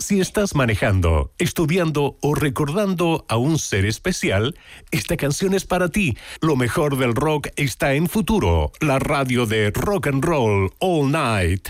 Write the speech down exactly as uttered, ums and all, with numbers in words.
Si estás manejando, estudiando o recordando a un ser especial, esta canción es para ti. Lo mejor del rock está en Futuro, la radio de rock and roll all night.